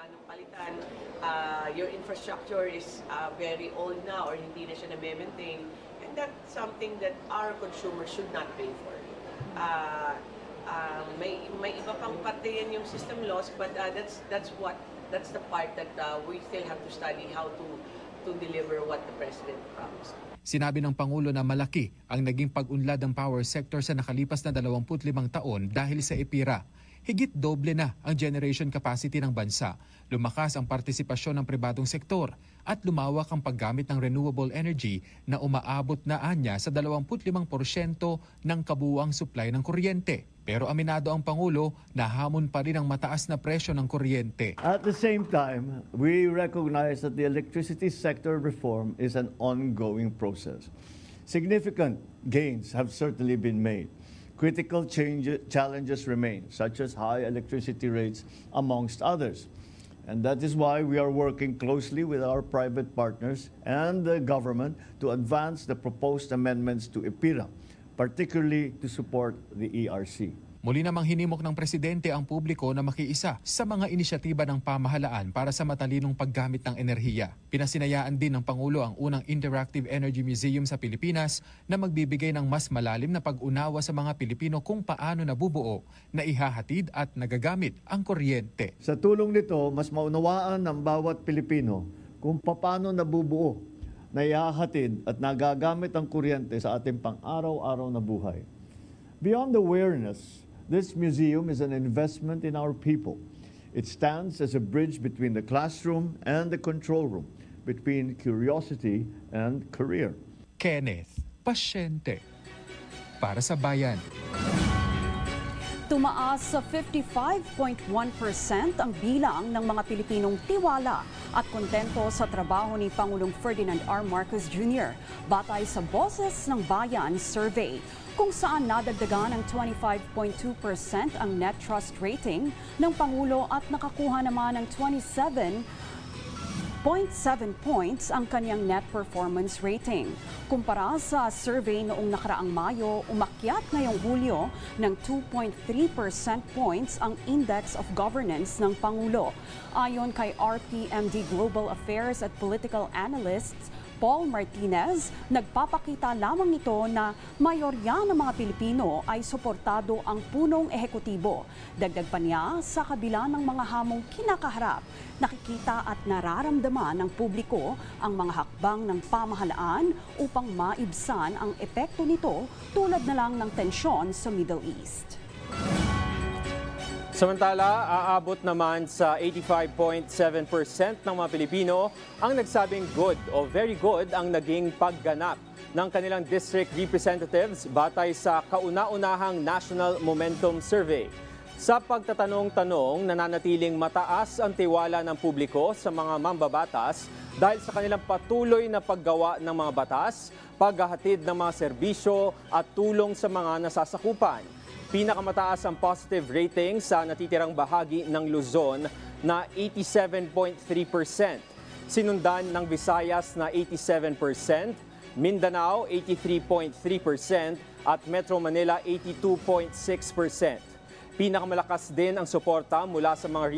planong palitan, your infrastructure is very old na or hindi na siya na-maintain, and that's something that our consumers should not pay for. May iba pang parte yan yung system loss, but that's the part that we still have to study how to deliver what the President promised. Sinabi ng Pangulo na malaki ang naging pag-unlad ng power sector sa nakalipas na 25 taon dahil sa EPIRA. Higit doble na ang generation capacity ng bansa. Lumakas ang partisipasyon ng pribadong sektor at lumawak ang paggamit ng renewable energy na umaabot na anya sa 25% ng kabuuang supply ng kuryente. Pero aminado ang Pangulo na hamon pa rin ang mataas na presyo ng kuryente. At the same time, we recognize that the electricity sector reform is an ongoing process. Significant gains have certainly been made. Critical challenges remain, such as high electricity rates, amongst others. And that is why we are working closely with our private partners and the government to advance the proposed amendments to EPIRA, particularly to support the ERC. Muli namang hinimok ng Presidente ang publiko na makiisa sa mga inisyatiba ng pamahalaan para sa matalinong paggamit ng enerhiya. Pinasinayaan din ng Pangulo ang unang Interactive Energy Museum sa Pilipinas na magbibigay ng mas malalim na pag-unawa sa mga Pilipino kung paano nabubuo, naihahatid at nagagamit ang kuryente. Sa tulong nito, mas maunawaan ng bawat Pilipino kung paano nabubuo, naihahatid at nagagamit ang kuryente sa ating pang-araw-araw na buhay. Beyond awareness, this museum is an investment in our people. It stands as a bridge between the classroom and the control room, between curiosity and career. Kenneth Pasyente, para sa Bayan. Tumaas sa 55.1% ang bilang ng mga Pilipinong tiwala at kontento sa trabaho ni Pangulong Ferdinand R. Marcos Jr. batay sa Boses ng Bayan Survey, kung saan nadagdagan ng 25.2% ang net trust rating ng Pangulo at nakakuha naman ng 27.7 points ang kanyang net performance rating. Kumpara sa survey noong nakaraang Mayo, umakyat ngayong Hulyo ng 2.3% points ang Index of Governance ng Pangulo. Ayon kay RTMD Global Affairs at Political Analysts Paul Martinez, nagpapakita lamang ito na mayorya ng mga Pilipino ay suportado ang punong ehekutibo. Dagdag pa niya, sa kabila ng mga hamong kinakaharap, nakikita at nararamdaman ng publiko ang mga hakbang ng pamahalaan upang maibsan ang epekto nito tulad na lang ng tensyon sa Middle East. Samantala, aabot naman sa 85.7% ng mga Pilipino ang nagsabing good o very good ang naging pagganap ng kanilang district representatives batay sa kauna-unahang National Momentum Survey. Sa pagtatanong-tanong, nananatiling mataas ang tiwala ng publiko sa mga mambabatas dahil sa kanilang patuloy na paggawa ng mga batas, paghahatid ng mga serbisyo at tulong sa mga nasasakupan. Pinakamataas ang positive rating sa natitirang bahagi ng Luzon na 87.3%. Sinundan ng Visayas na 87%, Mindanao 83.3% at Metro Manila 82.6%. Pinakamalakas din ang suporta mula sa mga